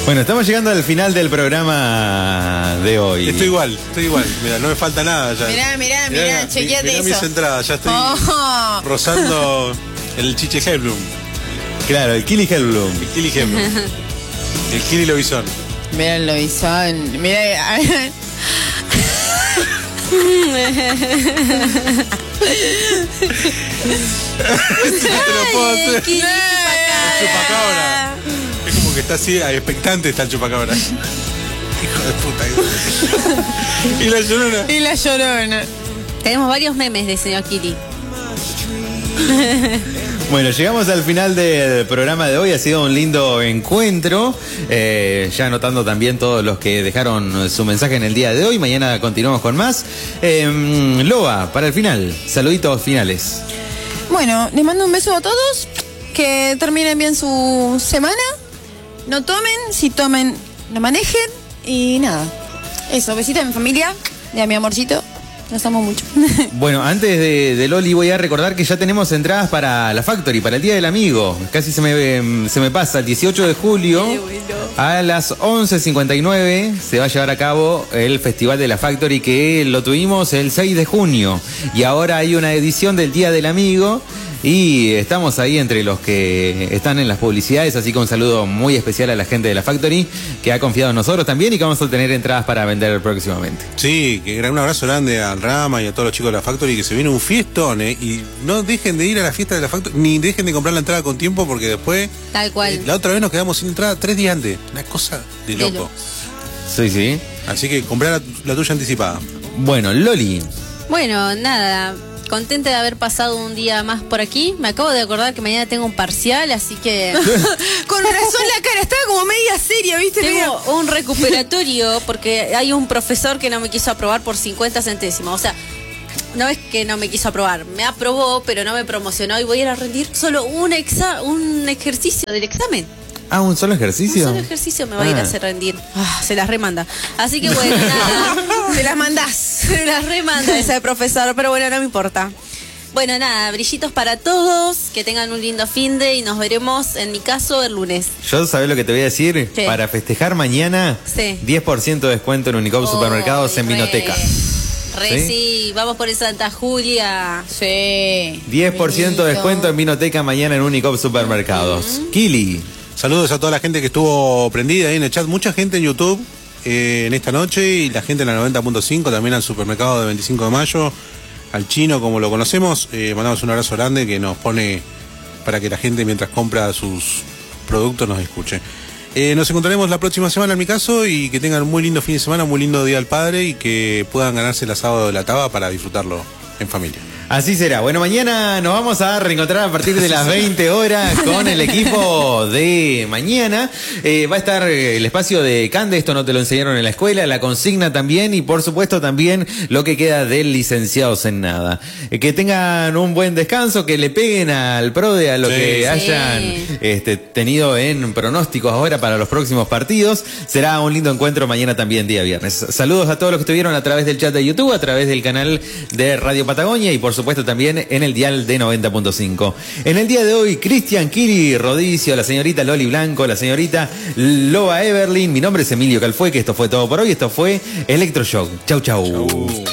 Bueno, estamos llegando al final del programa de hoy. Estoy igual. Mira, no me falta nada ya. Mirá, chequeate mirá eso. mis entradas, ya estoy rozando el Chiche Hellblum. Claro, el Kili Hellblum. El Kili Hellblum. El Kili Lobizón. Mirá el lobizón. Mirá. No te lo puedo hacer. Kili, El chupacabra. Es como que está así, expectante está el chupacabra. Hijo de puta. Y la llorona. Y la llorona. Tenemos varios memes de señor Kili. Bueno, llegamos al final del programa de hoy. Ha sido un lindo encuentro. Ya anotando también todos los que dejaron su mensaje en el día de hoy. Mañana continuamos con más. Loba, para el final, saluditos finales. Bueno, les mando un beso a todos. Que terminen bien su semana. No tomen, si tomen, no manejen. Y nada, eso, besito a mi familia y a mi amorcito. Los amo mucho. Bueno, antes de Loli voy a recordar que ya tenemos entradas para la Factory, para el Día del Amigo. Casi se me pasa, el 18 de julio a las 11:59 se va a llevar a cabo el Festival de la Factory, que lo tuvimos el 6 de junio. Y ahora hay una edición del Día del Amigo. Y estamos ahí entre los que están en las publicidades, así que un saludo muy especial a la gente de la Factory, que ha confiado en nosotros también y que vamos a tener entradas para vender próximamente. Sí, que un abrazo grande al Rama y a todos los chicos de la Factory, que se viene un fiestón, y no dejen de ir a la fiesta de la Factory, ni dejen de comprar la entrada con tiempo, porque después, Tal cual. la otra vez nos quedamos sin entrada 3 días antes, una cosa de loco. Sí. Así que comprar la tuya anticipada. Bueno, Loli. Bueno, nada, contenta de haber pasado un día más por aquí. Me acabo de acordar que mañana tengo un parcial, así que... Con razón la cara, estaba como media seria, ¿viste? Tengo un recuperatorio porque hay un profesor que no me quiso aprobar por 50 centésimos. O sea, no es que no me quiso aprobar, me aprobó, pero no me promocionó y voy a ir a rendir solo un ejercicio del examen. Ah, ¿un solo ejercicio? Un solo ejercicio me va a ir a hacer rendir. Se las remanda. Así que bueno, nada. Se las mandás. Se las remanda ese profesor, pero bueno, no me importa. Bueno, nada, brillitos para todos, que tengan un lindo finde y nos veremos, en mi caso, el lunes. Yo, ¿sabés lo que te voy a decir? ¿Qué? Para festejar mañana, Sí. 10% de descuento en Unicop Supermercados en Vinoteca. Sí, vamos por el Santa Julia. Sí. 10% de descuento en Vinoteca mañana en Unicop Supermercados. Kili. Saludos a toda la gente que estuvo prendida ahí en el chat, mucha gente en YouTube en esta noche, y la gente en la 90.5, también al supermercado de 25 de mayo, al chino como lo conocemos. Mandamos un abrazo grande que nos pone para que la gente mientras compra sus productos nos escuche. Nos encontraremos la próxima semana en mi caso, y que tengan un muy lindo fin de semana, muy lindo Día del Padre, y que puedan ganarse el asado de la Taba para disfrutarlo en familia. Así será. Bueno, mañana nos vamos a reencontrar a partir de las 20 horas con el equipo de mañana. Va a estar el espacio de Cande, esto no te lo enseñaron en la escuela, la consigna también, y por supuesto también lo que queda del Licenciados en Nada. Que tengan un buen descanso, que le peguen al PRODE a lo que hayan tenido en pronósticos ahora para los próximos partidos. Será un lindo encuentro mañana también, día viernes. Saludos a todos los que estuvieron a través del chat de YouTube, a través del canal de Radio Patagonia y por supuesto también en el dial de 90.5. En el día de hoy, Cristian Kiri Rodicio, la señorita Loli Blanco, la señorita Loba Everlin. Mi nombre es Emilio Calfue, que esto fue todo por hoy. Esto fue Electroshock. Chau.